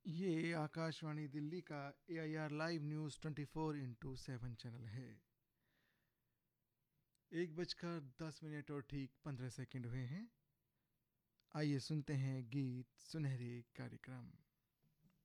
ये आकाशवाणी दिल्ली का AIR live news 24/7 channel है। 1:10 और ठीक 15 सेकंड हुए हैं। आइए सुनते हैं गीत सुनहरे कार्यक्रम।